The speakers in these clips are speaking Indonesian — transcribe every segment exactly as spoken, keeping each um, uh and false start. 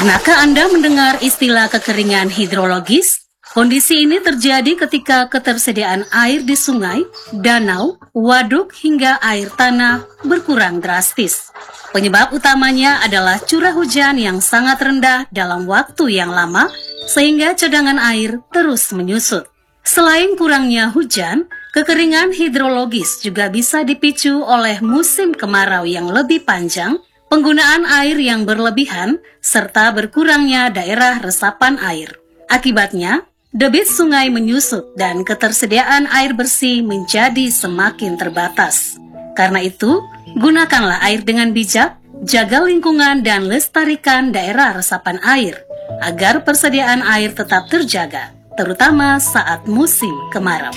Pernahkah Anda mendengar istilah kekeringan hidrologis? Kondisi ini terjadi ketika ketersediaan air di sungai, danau, waduk, hingga air tanah berkurang drastis. Penyebab utamanya adalah curah hujan yang sangat rendah dalam waktu yang lama, sehingga cadangan air terus menyusut. Selain kurangnya hujan, kekeringan hidrologis juga bisa dipicu oleh musim kemarau yang lebih panjang, penggunaan air yang berlebihan, serta berkurangnya daerah resapan air. Akibatnya, debit sungai menyusut dan ketersediaan air bersih menjadi semakin terbatas. Karena itu, gunakanlah air dengan bijak, jaga lingkungan dan lestarikan daerah resapan air, agar persediaan air tetap terjaga, terutama saat musim kemarau.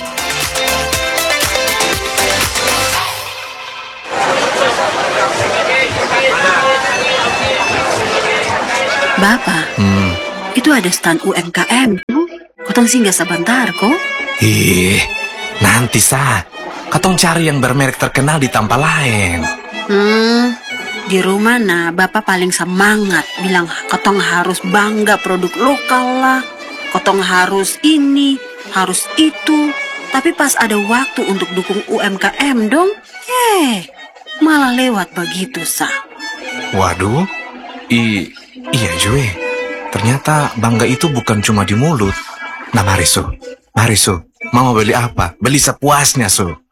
Bapak, hmm. itu ada stand U M K M. Kotong singgah sebentar, kok? Ih, nanti sah. Kotong cari yang bermerek terkenal di tempat lain. Hmm, di rumah nah, Bapak paling semangat. Bilang, kotong harus bangga produk lokal lah. Kotong harus ini, harus itu. Tapi pas ada waktu untuk dukung U M K M dong, eh, malah lewat begitu, sah. Waduh, i, iya Jue. Ternyata bangga itu bukan cuma di mulut. Nah mari Su, mari Su, mau beli apa? Beli sepuasnya Su.